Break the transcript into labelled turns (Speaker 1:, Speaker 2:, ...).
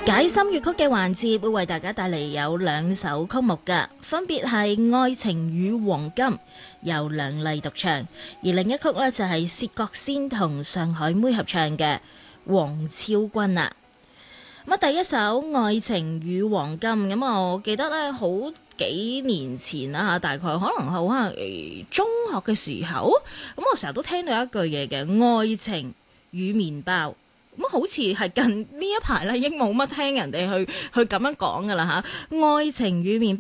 Speaker 1: 解心粵曲嘅環節會為大家帶嚟有兩首曲目㗎，分別係《愛情與黃金》由梁麗獨唱，而另一曲呢就係薛覺先同上海妹合唱嘅黃超君啊。咁第一首《愛情與黃金》，咁我記得咧好幾年前啦，大概可能中學嘅時候，咁我成日都聽到一句嘢嘅愛情與麵包。咁好似係近呢一排咧，已經冇乜聽人哋去咁樣講噶啦嚇。愛情與麵包。